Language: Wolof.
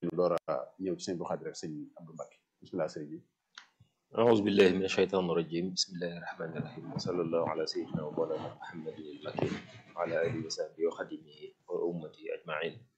ñu door a ñëw ci sëñ Abdou Khadre rek sëñ Abdou Mbacke bisimilah sëñ bi. أعوذ بالله من الشيطان الرجيم بسم الله الرحمن الرحيم وصلى الله على سيدنا ومولانا محمد المكين وعلى آله وصحبه وخدمه وأمته أجمعين